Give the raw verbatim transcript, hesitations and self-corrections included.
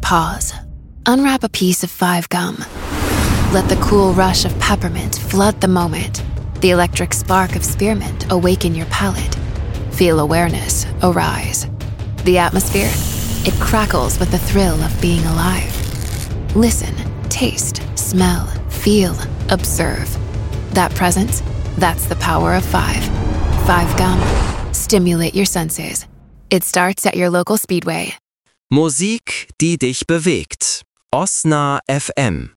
Pause. Unwrap a piece of Five Gum. Let the cool rush of peppermint flood the moment. The electric spark of spearmint awaken your palate. Feel awareness arise. The atmosphere, it crackles with the thrill of being alive. Listen, taste, smell, feel, observe. That presence, that's the power of five. Five Gum. Stimulate your senses. It starts at your local Speedway. Musik, die dich bewegt. Osna F M